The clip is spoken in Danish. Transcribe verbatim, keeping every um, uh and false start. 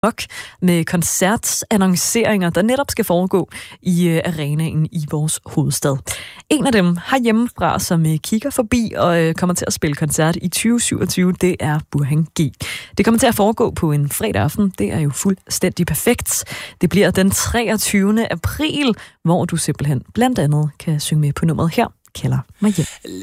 nok med koncertannonceringer, der netop skal foregå i øh, arenaen i vores hovedstad. En af dem herhjemmefra, som øh, kigger forbi og øh, kommer til at spille koncert i tyve syvogtyve, det er Burhan G. Det kommer til at foregå på en fredag aften. Det er jo fuldstændig perfekt. Det bliver den treogtyvende april, hvor du simpelthen blandt andet kan synge med på nummeret her, Kalder mig hjem.